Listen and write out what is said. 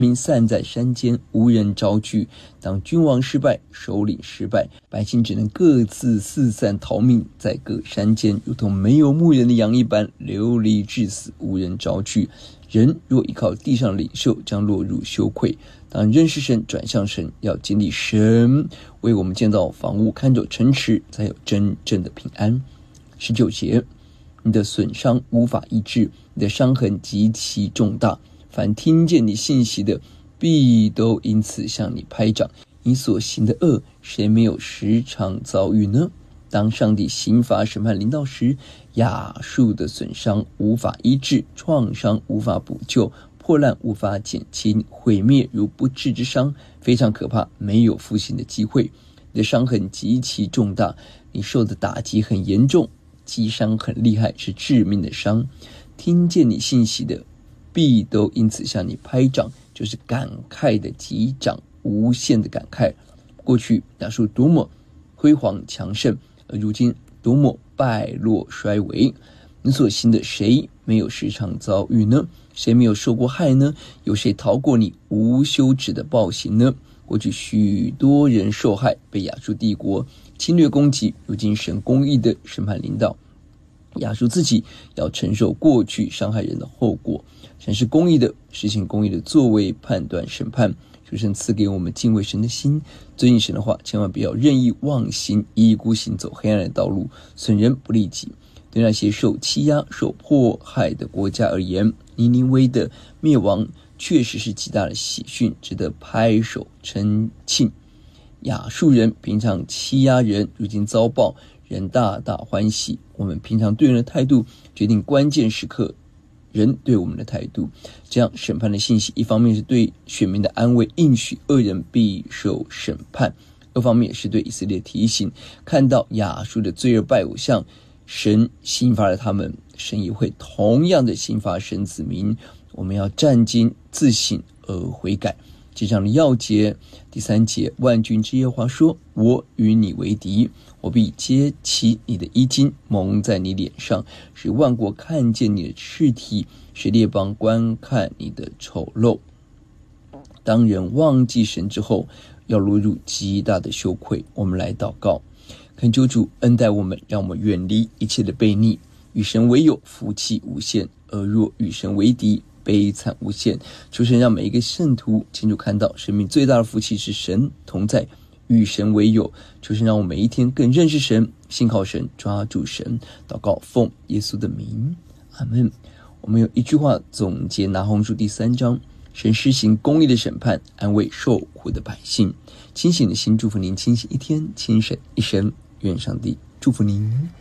民散在山间，无人招聚。当君王失败，首领失败，百姓只能各自四散逃命，在各山间，如同没有牧人的羊一般流离致死，无人招聚。人若依靠地上领袖，将落入羞愧。当认识神，转向神，要经历神为我们建造房屋，看守城池，才有真正的平安。19节，你的损伤无法医治，你的伤痕极其重大。凡听见你信息的，必都因此向你拍掌。你所行的恶，谁没有时常遭遇呢？当上帝刑罚审判临到时，亚述的损伤无法医治，创伤无法补救，破烂无法减轻，毁灭如不治之伤，非常可怕，没有复兴的机会。你的伤痕极其重大，你受的打击很严重，击伤很厉害，是致命的伤。听见你信息的，必都因此向你拍掌，就是感慨的击掌，无限的感慨。过去亚述多么辉煌强盛，而如今多么败落衰微。你所行的，谁没有时常遭遇呢？谁没有受过害呢？有谁逃过你无休止的暴行呢？过去许多人受害，被亚述帝国侵略攻击，如今神公义的审判临到，亚述自己要承受过去伤害人的后果。神是公义的，实行公义的作为，判断审判。求神赐给我们敬畏神的心，遵行神的话，千万不要任意妄行，一意孤行，走黑暗的道路，损人不利己。对那些受欺压、受迫害的国家而言，尼尼微的灭亡确实是极大的喜讯，值得拍手称庆。亚述人平常欺压人，如今遭报，人大大欢喜。我们平常对人的态度，决定关键时刻人对我们的态度。这样审判的信息，一方面是对选民的安慰，应许恶人必受审判；二方面也是对以色列提醒，看到亚述的罪恶拜偶像，神刑罚了他们，神也会同样的刑罚神子民。我们要战兢自省而悔改。这章的要节第3节，万军之耶和华说，我与你为敌，我必揭起你的衣襟，蒙在你脸上，使万国看见你的赤体，使列邦观看你的丑陋。当人忘记神之后，要落入极大的羞愧。我们来祷告，恳求主恩待我们，让我们远离一切的悖逆。与神为友，福气无限；而若与神为敌，悲惨无限。求神让每一个圣徒清楚看到，生命最大的福气是神同在，与神为友。求神让我每一天更认识神，信靠神，抓住神。祷告奉耶稣的名，阿们。我们用一句话总结拿鸿书第3章，神施行公义的审判，安慰受苦的百姓。清醒的心祝福您清醒一天，清醒一生。愿上帝祝福您。